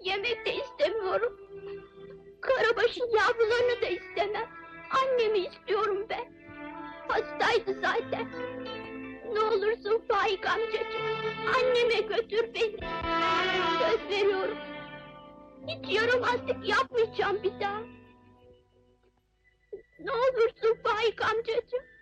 Yemek de istemiyorum. Karabaş'ın yavrularını da istemem. Annemi istiyorum ben. Hastaydı zaten. Ne olursun Faik amcacığım, anneme götür beni. Söz veriyorum. Hiç yaramazlık yapmayacağım bir daha. Ne olursun Faik amcacığım.